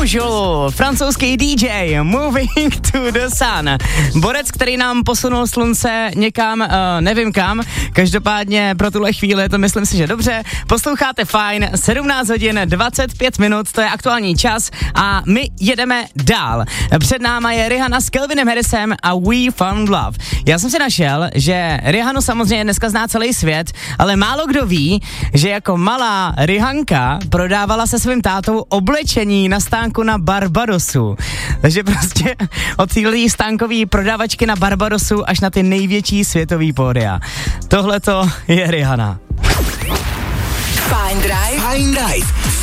Joel, francouzský DJ, Moving to the Sun. Borec, který nám posunul slunce někam, nevím kam, každopádně pro tuhle chvíli to myslím si, že dobře. Posloucháte Fajn, 17 hodin 25 minut, to je aktuální čas a my jedeme dál. Před náma je Rihanna s Calvinem Harrisem a We Found Love. Já jsem si našel, že Rihannu samozřejmě dneska zná celý svět, ale málo kdo ví, že jako malá Rihanka prodávala se svým tátou oblečení na stánku na Barbadosu. Takže prostě od téhle stánkové prodavačky na Barbadosu až na ty největší světový pódia. Tohleto je Rihanna. Fajn Drive.